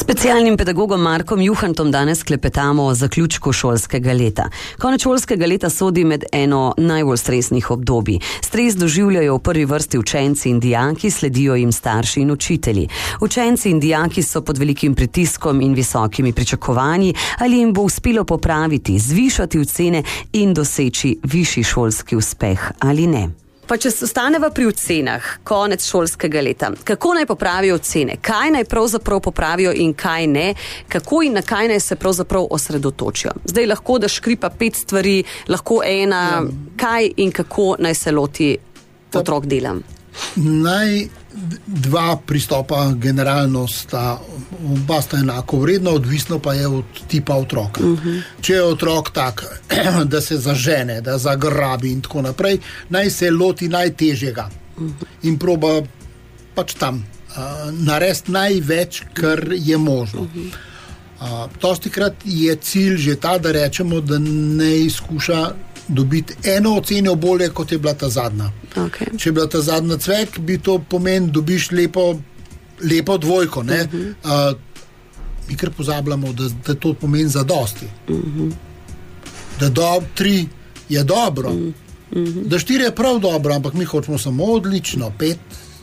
Specialnim pedagogom Markom Juhantom danes klepetamo o zaključku šolskega leta. Konec šolskega leta sodi med eno najbolj stresnih obdobij. Stres doživljajo v prvi vrsti učenci in dijaki, sledijo jim starši in učitelji. Učenci in dijaki so pod velikim pritiskom in visokimi pričakovanji, ali jim bo uspelo popraviti, zvišati ocene in doseči višji šolski uspeh ali ne. Pa če ostaneva pri ocenah, konec šolskega leta, kako naj popravijo ocene? Kaj naj pravzaprav popravijo in kaj ne? Kako in na kaj naj se pravzaprav osredotočijo? Zdaj lahko da škripa 5 stvari, lahko ena, kaj in kako naj se loti otrok dela? Dva pristopa generalno oba sta enako vredna, odvisno pa je od tipa otroka. Če je otrok tak, da se zažene, da zagrabi in tako naprej, naj se loti najtežjega in proba pač tam narediti največ, kar je možno. Dostikrat je cilj že ta, da rečemo, da ne izkuša dobiti eno oceno bolje, kot je bila ta zadnja. Okay. Če je bila ta zadnja cvek, bi to pomeni, dobiš lepo dvojko. Ne? Mi kar pozabljamo, da to pomeni zadosti. Da 3 je dobro, da 4 je prav dobro, ampak mi hočemo samo odlično, 5,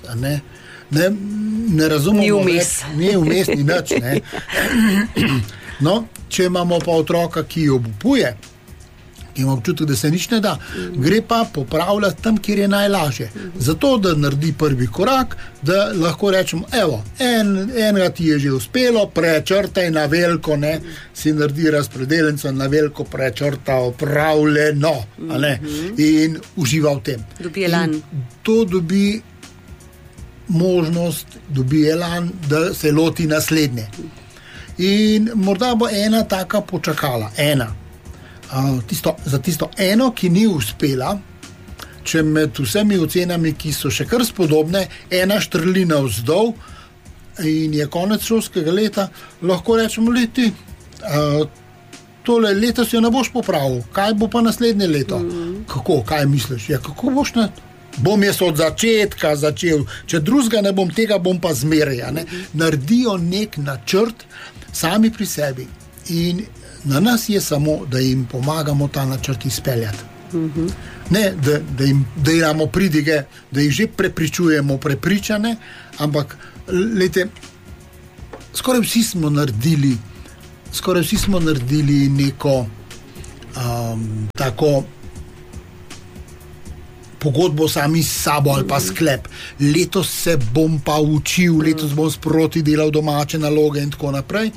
ne razumemo. Ni vmes, ni nič. Ne? No, če imamo pa otroka, ki obupuje, ima občutek, da se nič ne da, gre pa popravljati tam, kjer je najlažje. Zato, da naredi prvi korak, da lahko rečemo, evo, enega ti je že uspelo, prečrtaj na veliko, si naredi razpredelnico, na veliko prečrta, opravljeno, in uživa v tem. Dobi elan. To dobi možnost, dobi elan, da se loti naslednje. In morda bo ena taka počakala, za tisto eno, ki ni uspela, če med vsemi ocenami, ki so še kar spodobne, ena štrli navzdol in je konec šolskega leta, lahko rečemo, tole letos jo ne boš popravil, kaj bo pa naslednje leto? Kako, kaj misliš? Kako boš bom jaz od začetka začel, če drugega ne bom, tega bom pa zmeraj. Naredijo nek načrt sami pri sebi in na nas je samo, da jim pomagamo ta načrt izpeljati. Ne, da jim delamo pridige, da jih že prepričujemo prepričane, ampak skoraj vsi smo naredili neko tako pogodbo sami s sabo ali pa sklep. Letos se bom pa učil, letos bom sproti delal domače naloge in tako naprej.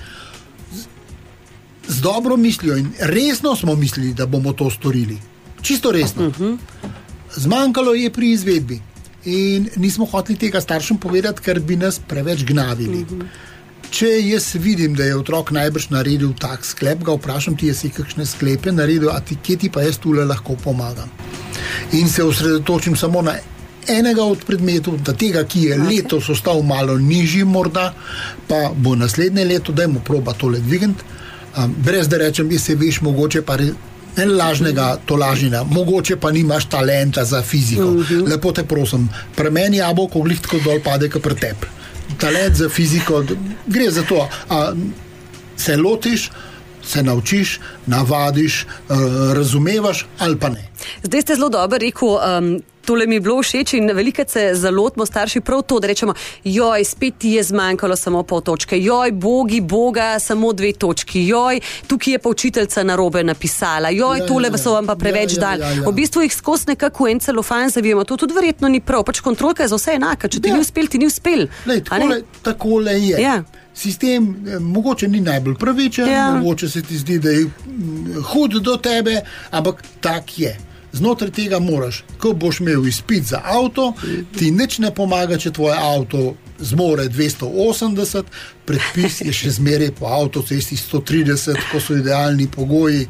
Z dobro mislijo in resno smo mislili, da bomo to storili. Čisto resno. Zmanjkalo je pri izvedbi in nismo hoteli tega staršem povedati, ker bi nas preveč gnavili. Če jaz vidim, da je otrok najbrž naredil tak sklep, ga vprašam, ti jesi kakšne sklepe naredil, a kje ti pa jaz tule lahko pomagam. In se osredotočim samo na enega od predmetov, da tega, ki je letos ostal malo nižji morda, pa bo naslednje leto, dajmo proba tole dvigant. Brez da rečem, jaz se veš, mogoče pa ne lažnega tolažnja, mogoče pa nimaš talenta za fiziko. Lepo te prosim, pri meni jabolko glih tako dol pade, kot pri tebi. Talent za fiziko, gre za to, se lotiš, se naučiš, navadiš, razumevaš ali pa ne. Zdaj ste zelo dobro rekel, tole mi je bilo všeč in velikrat se zalotimo starši prav to, da rečemo, joj, spet ti je zmanjkalo samo pol točke, joj, boga, samo 2 točki, joj, tukaj je pa učiteljica narobe napisala, joj, tole so vam pa preveč dali. V bistvu jih skozi nekako en celofan zavijemo, to tudi verjetno ni prav, pač kontrolka je za vse enaka, če ti ni uspel, ti ni uspel. Takole je. Ja. Sistem mogoče ni najbolj pravičen, mogoče se ti zdi, da je hud do tebe, ampak tak je. Znotraj tega moraš, ko boš imel izpit za avto, ti nič ne pomaga, če tvoje avto zmore 280, predpis je še zmeraj po avtocesti 130, ko so idealni pogoji,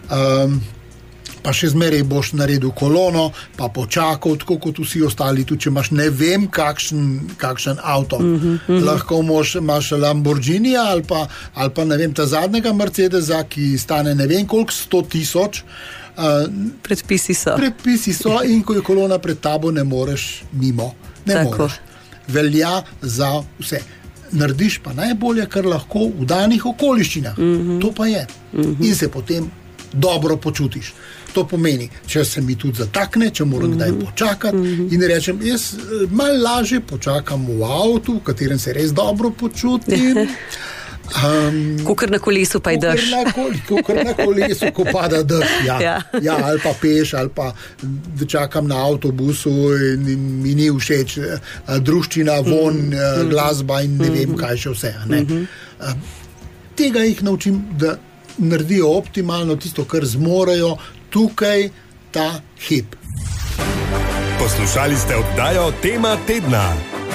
pa še zmeraj boš naredil kolono, pa počakal, tako kot vsi ostali, tudi če imaš ne vem kakšen avto. Lahko imaš Lamborghini ali pa ne vem, ta zadnjega Mercedesa, ki stane ne vem koliko, 100 000. Predpisi so in ko je kolona pred tabo, ne moreš mimo. Ne moreš. Velja za vse. narediš pa najbolje, kar lahko v danih okoliščinah. To pa je. In se potem dobro počutiš. To pomeni, če se mi tudi zatakne, če moram kdaj počakati in rečem, jaz malo lažje počakam v avtu, v katerem se res dobro počutim. Kukor na kolesu pa je dež. Kukor na kolesu, ko pada dež. Ja, ali pa peš, ali pa čakam na avtobusu in mi ni všeč druščina, von, glasba in ne vem, kaj še vse. Tega jih naučim, da naredijo optimalno tisto, kar zmorejo tukaj, ta hip. Poslušali ste oddajo Tema tedna.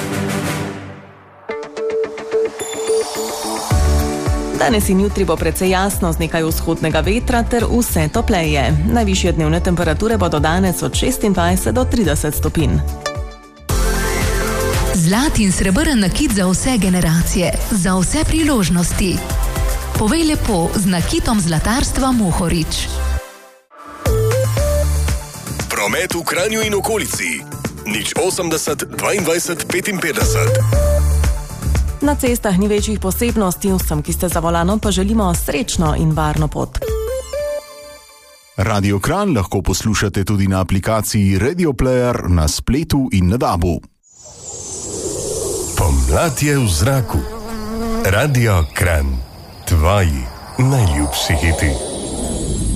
Danes in jutri bo precej jasno z nekaj vzhodnega vetra ter vse topleje. Najvišje dnevne temperature bodo danes od 26 do 30 stopinj. Zlat in srebrn nakit za vse generacije, za vse priložnosti. Povej lepo z nakitom zlatarstva Mohorič. Promet v Kranju in okolici. 080 22 55. Na cestah ni večjih posebnosti, vsem, ki ste za volanom, pa želimo srečno in varno pot. Radio Kranj lahko poslušate tudi na aplikaciji Radio Player na spletu in na DAB-u. Pomlad je v zraku. Radio Kranj. Tvoji najljubši hiti.